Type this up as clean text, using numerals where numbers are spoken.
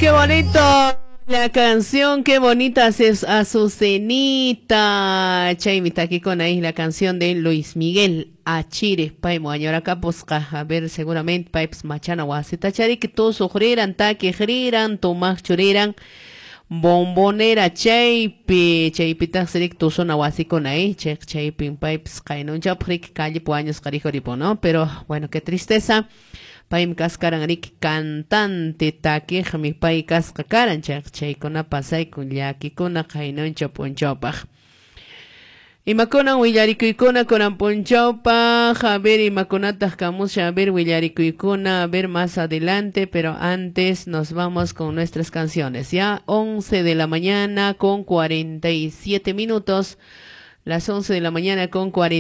Qué bonito la canción, qué bonita es Azucenita. Chaymita aquí con ahí la canción de Luis Miguel Achire, Paimo, añora Capusca, a ver, seguramente Pipes Machana Guasita Chari, que todos sugieran, taque giran, Tomás Churiran, bombonera Chaypita Serik, tu zona Guasi con ahí, Chaypin Pipes, Kainon Japrik, calle Puaños Carijoripo, ¿no? Pero bueno, qué tristeza. Paim kaskaran rik cantante taque mi pai kaskaran chay kuna pasay kunyaki kuna kainon chapunchopaj. Imakuna willarikuykuna kunan punchopaj, a ver imakunatas kamusha, a ver willarikuykuna, a ver más adelante, pero antes nos vamos con nuestras canciones. Ya 11 de la mañana con 47 minutos, las 11 de la mañana con 40